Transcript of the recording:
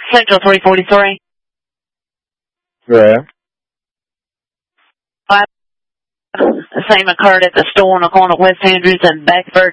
Central 343. Yeah. The same occurred at the store on the corner of West Andrews and Beckford.